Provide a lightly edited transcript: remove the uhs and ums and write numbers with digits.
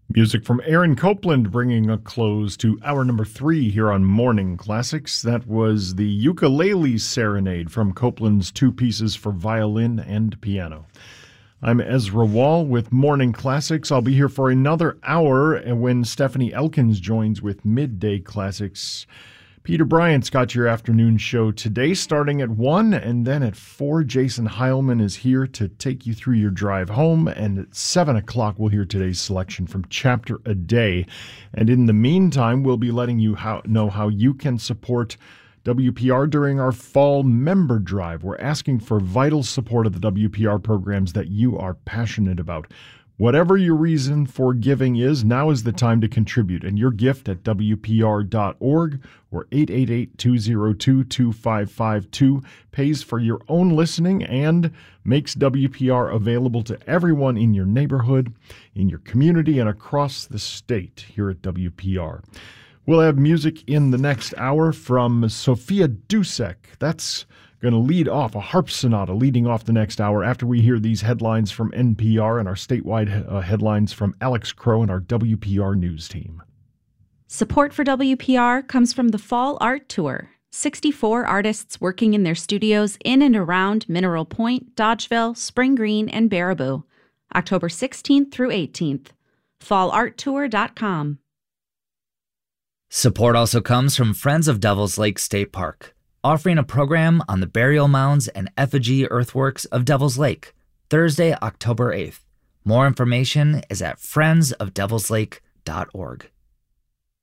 Music from Aaron Copland bringing a close to hour number 3 here on Morning Classics. That was the Ukulele Serenade from Copland's two pieces for violin and piano. I'm Ezra Wall with Morning Classics. I'll be here for another hour when Stephanie Elkins joins with Midday Classics. Peter Bryant's got your afternoon show today, starting at 1, and then at 4, Jason Heilman is here to take you through your drive home, and at 7 o'clock, we'll hear today's selection from Chapter a Day. And in the meantime, we'll be letting you know how you can support WPR during our fall member drive. We're asking for vital support of the WPR programs that you are passionate about. Whatever your reason for giving is, now is the time to contribute. And your gift at WPR.org or 888-202-2552 pays for your own listening and makes WPR available to everyone in your neighborhood, in your community, and across the state here at WPR. We'll have music in the next hour from Sophia Dusek. That's going to lead off a harp sonata leading off the next hour after we hear these headlines from NPR and our statewide headlines from Alex Crow and our WPR News team. Support for WPR comes from the Fall Art Tour. 64 artists working in their studios in and around Mineral Point, Dodgeville, Spring Green, and Baraboo. October 16th through 18th. fallarttour.com. Support also comes from Friends of Devil's Lake State Park, offering a program on the burial mounds and effigy earthworks of Devil's Lake, Thursday, October 8th. More information is at friendsofdevilslake.org.